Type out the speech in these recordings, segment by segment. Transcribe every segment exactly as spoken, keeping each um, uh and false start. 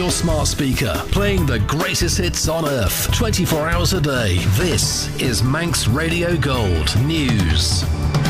your smart speaker, playing the greatest hits on earth, twenty-four hours a day. This is Manx Radio Gold News.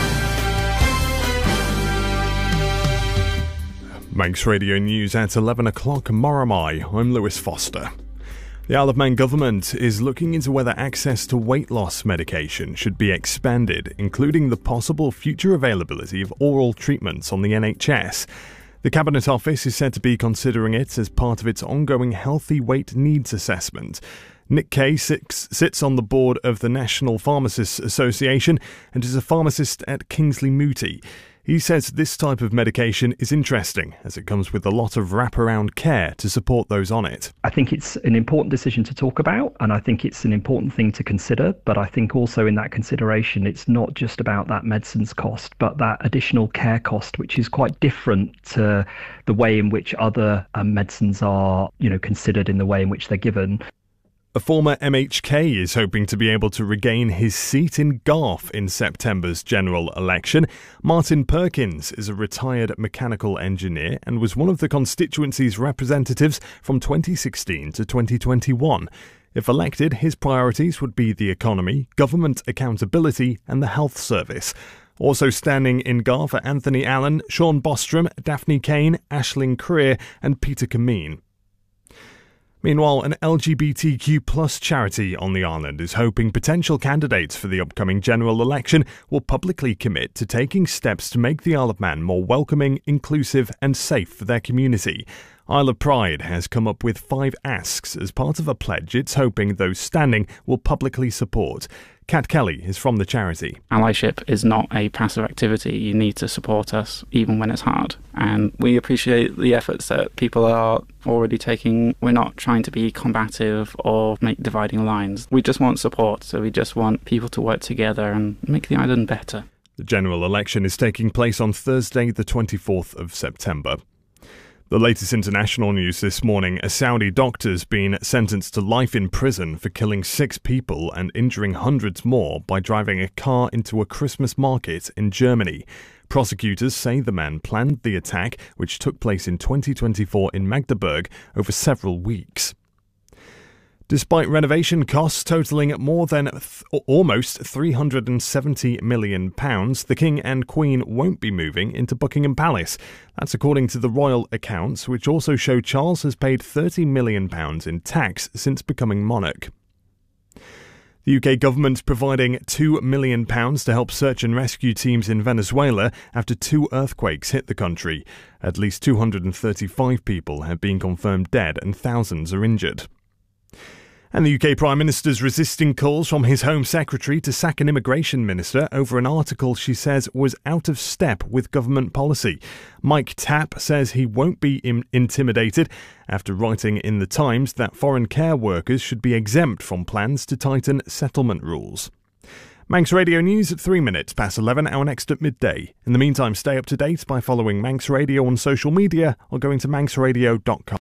Manx Radio News at eleven o'clock, Moramai. I'm Lewis Foster. The Isle of Man government is looking into whether access to weight loss medication should be expanded, including the possible future availability of oral treatments on the N H S. The Cabinet Office is said to be considering it as part of its ongoing Healthy Weight Needs Assessment. Nick Kay sits, sits on the board of the National Pharmacists Association and is a pharmacist at Kingsley Mootey. He says this type of medication is interesting as it comes with a lot of wraparound care to support those on it. I think it's an important decision to talk about, and I think it's an important thing to consider. But I think also in that consideration, it's not just about that medicine's cost, but that additional care cost, which is quite different to the way in which other um, medicines are, you know, considered in the way in which they're given. A former M H K is hoping to be able to regain his seat in Garth in September's general election. Martin Perkins is a retired mechanical engineer and was one of the constituency's representatives from twenty sixteen to twenty twenty-one. If elected, his priorities would be the economy, government accountability and the health service. Also standing in Garth are Anthony Allen, Sean Bostrom, Daphne Kane, Aisling Creer and Peter Kameen. Meanwhile, an L G B T Q plus charity on the island is hoping potential candidates for the upcoming general election will publicly commit to taking steps to make the Isle of Man more welcoming, inclusive and safe for their community. Isle of Pride has come up with five asks as part of a pledge it's hoping those standing will publicly support. Kat Kelly is from the charity. Allyship is not a passive activity. You need to support us even when it's hard. And we appreciate the efforts that people are already taking. We're not trying to be combative or make dividing lines. We just want support. So we just want people to work together and make the island better. The general election is taking place on Thursday, the twenty-fourth of September. The latest international news this morning, a Saudi doctor's been sentenced to life in prison for killing six people and injuring hundreds more by driving a car into a Christmas market in Germany. Prosecutors say the man planned the attack, which took place in twenty twenty-four in Magdeburg, over several weeks. Despite renovation costs totalling more than th- almost three hundred seventy million pounds, the King and Queen won't be moving into Buckingham Palace. That's according to the royal accounts, which also show Charles has paid thirty million pounds in tax since becoming monarch. The U K government providing two million pounds to help search and rescue teams in Venezuela after two earthquakes hit the country. At least two hundred thirty-five people have been confirmed dead and thousands are injured. And the U K Prime Minister's resisting calls from his Home Secretary to sack an immigration minister over an article she says was out of step with government policy. Mike Tapp says he won't be im- intimidated after writing in The Times that foreign care workers should be exempt from plans to tighten settlement rules. Manx Radio News at three minutes past eleven, our next at midday. In the meantime, stay up to date by following Manx Radio on social media or going to manx radio dot com.